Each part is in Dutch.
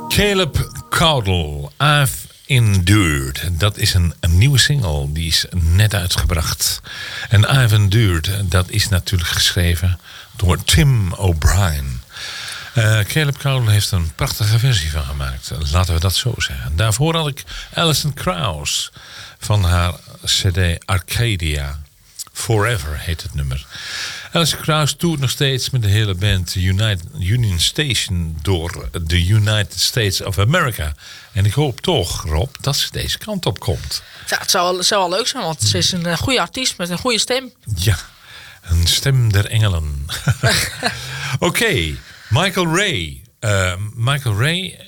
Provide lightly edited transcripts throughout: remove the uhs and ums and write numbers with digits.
Caleb Caudle, I've Endured. Dat is een nieuwe single, die is net uitgebracht. En I've Endured, dat is natuurlijk geschreven door Tim O'Brien. Caleb Caudle heeft een prachtige versie van gemaakt. Laten we dat zo zeggen. Daarvoor had ik Alison Krauss van haar cd Arcadia. Forever heet het nummer. Alison Krauss toert nog steeds met de hele band Union Station door de United States of America. En ik hoop toch, Rob, dat ze deze kant op komt. Ja, het zou wel leuk zijn, want ze is een goede artiest met een goede stem. Ja, een stem der engelen. Oké, Michael Ray. Michael Ray,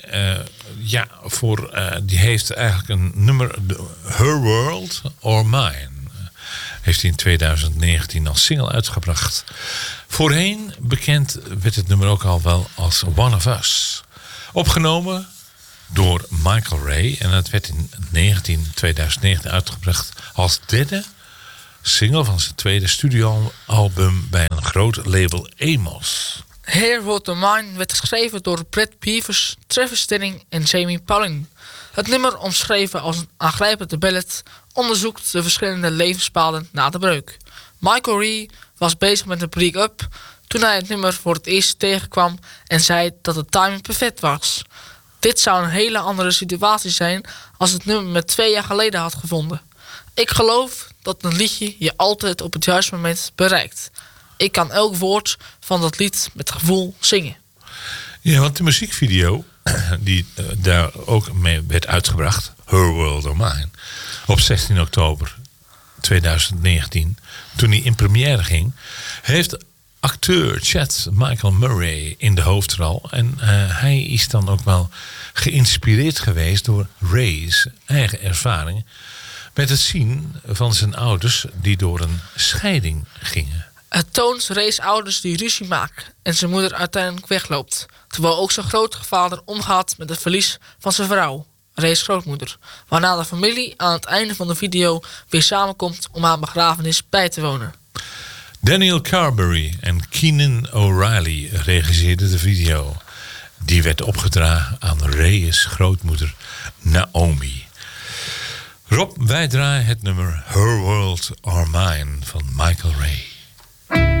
die heeft eigenlijk een nummer, Her World or Mine. Heeft hij in 2019 als single uitgebracht. Voorheen bekend werd het nummer ook al wel als One of Us. Opgenomen door Michael Ray. En dat werd in 2019 uitgebracht als derde single van zijn tweede studioalbum bij een groot label Amos. Here World of Mine werd geschreven door Brad Beavers, Travis Stenning en Jamie Pauling. Het nummer, omschreven als een aangrijpende ballad, onderzoekt de verschillende levenspaden na de breuk. Michael Ray was bezig met een break-up toen hij het nummer voor het eerst tegenkwam en zei dat de timing perfect was. Dit zou een hele andere situatie zijn als het nummer me 2 jaar geleden had gevonden. Ik geloof dat een liedje je altijd op het juiste moment bereikt. Ik kan elk woord van dat lied met gevoel zingen. Ja, want de muziekvideo die daar ook mee werd uitgebracht, Her World or Mine, op 16 oktober 2019, toen hij in première ging, heeft acteur Chad Michael Murray in de hoofdrol. En hij is dan ook wel geïnspireerd geweest door Ray's eigen ervaring met het zien van zijn ouders die door een scheiding gingen. Het toont Ray's ouders die ruzie maken en zijn moeder uiteindelijk wegloopt. Terwijl ook zijn grootvader omgaat met het verlies van zijn vrouw, Ray's grootmoeder. Waarna de familie aan het einde van de video weer samenkomt om haar begrafenis bij te wonen. Daniel Carberry en Keenan O'Reilly regisseerden de video. Die werd opgedragen aan Ray's grootmoeder Naomi. Rob, wij draaien het nummer Her World or Mine van Michael Ray.